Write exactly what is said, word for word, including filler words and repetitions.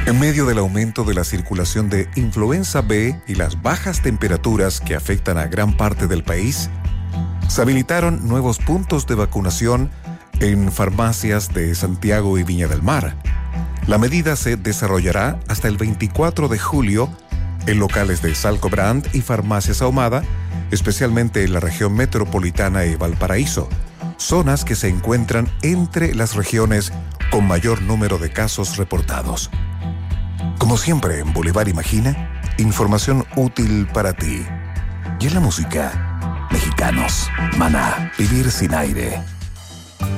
En medio del aumento de la circulación de influenza B y las bajas temperaturas que afectan a gran parte del país, se habilitaron nuevos puntos de vacunación en farmacias de Santiago y Viña del Mar. La medida se desarrollará hasta el veinticuatro de julio en locales de Salcobrand y Farmacias Ahumada, especialmente en la región metropolitana y Valparaíso, zonas que se encuentran entre las regiones con mayor número de casos reportados. Como siempre en Boulevard Imagina, información útil para ti. Y en la música, Mexicanos, Maná, Vivir sin aire.